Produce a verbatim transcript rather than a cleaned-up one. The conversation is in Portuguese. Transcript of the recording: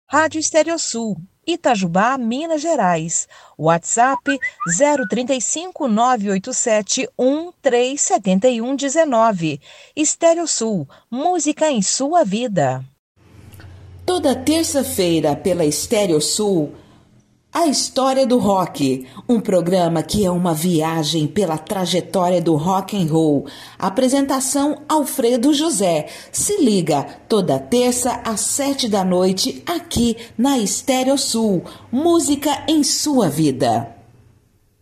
Rádio Estéreo Sul, Itajubá, Minas Gerais. WhatsApp zero trinta e cinco, nove oito sete, um três sete um um nove. Estéreo Sul, música em sua vida. Toda terça-feira pela Estéreo Sul, A História do Rock, um programa que é uma viagem pela trajetória do rock and roll. Apresentação Alfredo José. Se liga, toda terça às sete da noite, aqui na Estéreo Sul. Música em sua vida.